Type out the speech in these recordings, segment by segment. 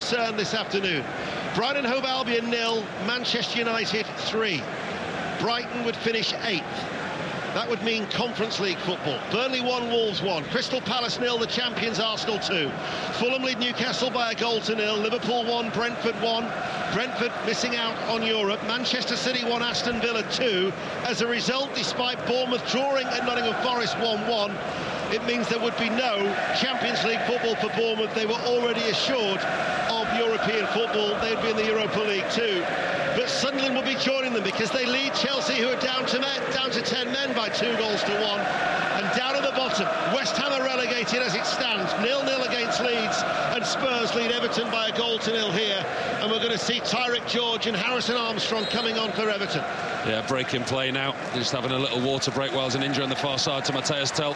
concern this afternoon. Brighton Hove Albion 0, Manchester United 3. Brighton would finish 8th. That would mean Conference League football. Burnley 1, Wolves 1. Crystal Palace 0, the champions Arsenal 2. Fulham lead Newcastle by a goal to 0. Liverpool 1, Brentford 1. Brentford missing out on Europe. Manchester City 1, Aston Villa 2. As a result, despite Bournemouth drawing at Nottingham Forest 1-1, it means there would be no Champions League football for Bournemouth. They were already assured of European football. They'd be in the Europa League too. But Sunderland will be joining them because they lead Chelsea, who are down to 10 men by 2 goals to 1. And down at the bottom, West Ham are relegated as it stands, 0-0 against Leeds, and Spurs lead Everton by a goal to 0 here. And we're going to see Tyrick George and Harrison Armstrong coming on for Everton. Yeah, break in play now. Just having a little water break while there's an injury on the far side to Matthias Tel.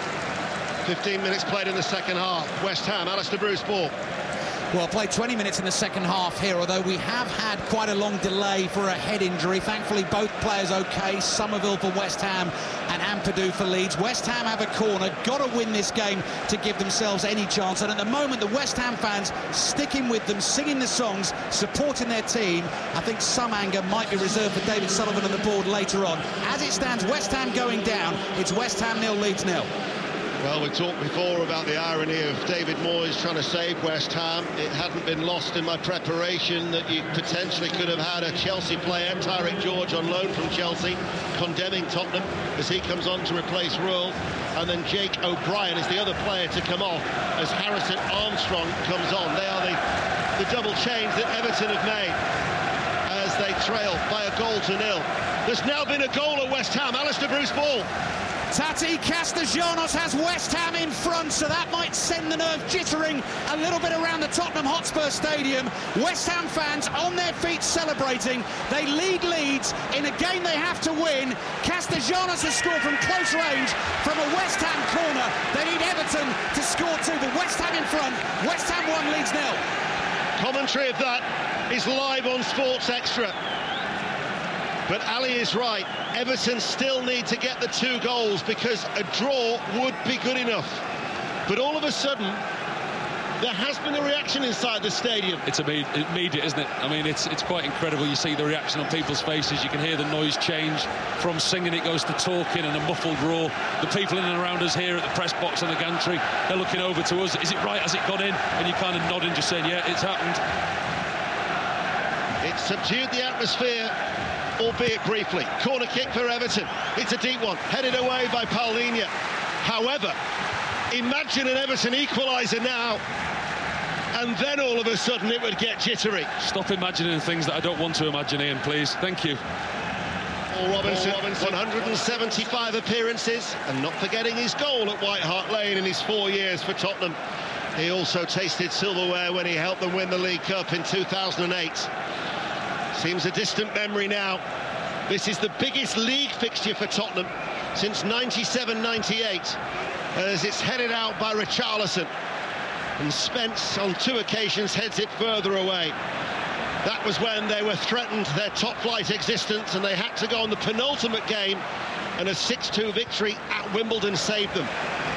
15 minutes played in the second half. West Ham, Alistair Bruce ball. Well, played 20 minutes in the second half here, although we have had quite a long delay for a head injury. Thankfully, both players okay. Somerville for West Ham and Ampadu for Leeds. West Ham have a corner. Got to win this game to give themselves any chance. And at the moment, the West Ham fans sticking with them, singing the songs, supporting their team. I think some anger might be reserved for David Sullivan on the board later on. As it stands, West Ham going down. It's West Ham 0, Leeds 0. Well, we talked before about the irony of David Moyes trying to save West Ham. It hadn't been lost in my preparation that you potentially could have had a Chelsea player, Tyrick George, on loan from Chelsea, condemning Tottenham as he comes on to replace Ruhl. And then Jake O'Brien is the other player to come off as Harrison Armstrong comes on. They are the double change that Everton have made as they trail by a goal to 0. There's now been a goal at West Ham. Alistair Bruce ball. Tati Castellanos has West Ham in front, so that might send the nerve jittering a little bit around the Tottenham Hotspur Stadium. West Ham fans on their feet celebrating. They lead Leeds in a game they have to win. Castellanos has scored from close range from a West Ham corner. They need Everton to score too, but West Ham in front. West Ham 1, Leeds 0. Commentary of that is live on Sports Extra. But Ali is right. Everton still need to get the 2 goals because a draw would be good enough. But all of a sudden, there has been a reaction inside the stadium. It's immediate, isn't it? I mean, it's quite incredible. You see the reaction on people's faces. You can hear the noise change. From singing, it goes to talking and a muffled roar. The people in and around us here at the press box and the gantry, they're looking over to us. Is it right? Has it gone in? And you kind of nodding, just saying, yeah, it's happened. It's subdued the atmosphere, albeit briefly. Corner kick for Everton. It's a deep one, headed away by Paulinho. However, imagine an Everton equaliser now, and then all of a sudden it would get jittery. Stop imagining things that I don't want to imagine, Ian, please. Thank you. Paul Robinson, 175 appearances, and not forgetting his goal at White Hart Lane in his 4 years for Tottenham. He also tasted silverware when he helped them win the League Cup in 2008. Seems a distant memory now. This is the biggest league fixture for Tottenham since 97-98, as it's headed out by Richarlison. And Spence, on 2 occasions, heads it further away. That was when they were threatened their top-flight existence, and they had to go on the penultimate game, and a 6-2 victory at Wimbledon saved them.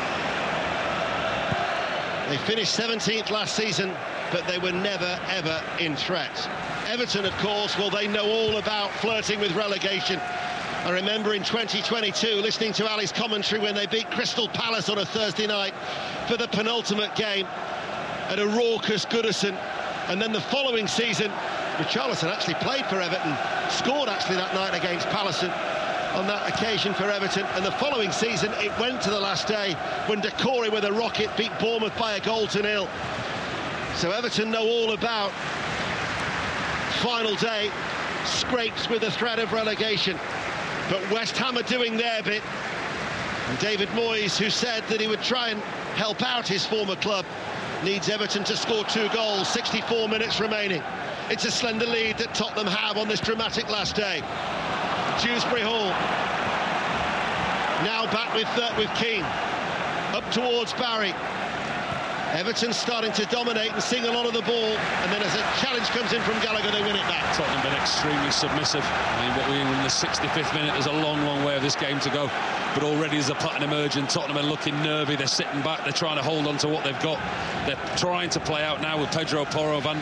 They finished 17th last season, but they were never, ever in threat. Everton, of course, well, they know all about flirting with relegation. I remember in 2022 listening to Ali's commentary when they beat Crystal Palace on a Thursday night for the penultimate game at a raucous Goodison. And then the following season, Richarlison actually played for Everton, scored actually that night against Palace on that occasion for Everton. And the following season, it went to the last day when Decore with a rocket beat Bournemouth by a goal to 0. So Everton know all about final day scrapes with the threat of relegation. But West Ham are doing their bit. And David Moyes, who said that he would try and help out his former club, needs Everton to score 2 goals, 64 minutes remaining. It's a slender lead that Tottenham have on this dramatic last day. Dewsbury Hall. Now back with Keane. Up towards Barry. Everton starting to dominate and sing a lot of the ball, and then as a challenge comes in from Gallagher, they win it back. Tottenham been extremely submissive. I mean, what we were in the 65th minute, there's a long, long way of this game to go. But already as a pattern emerging, Tottenham are looking nervy, they're sitting back, they're trying to hold on to what they've got. They're trying to play out now with Pedro Porro, Van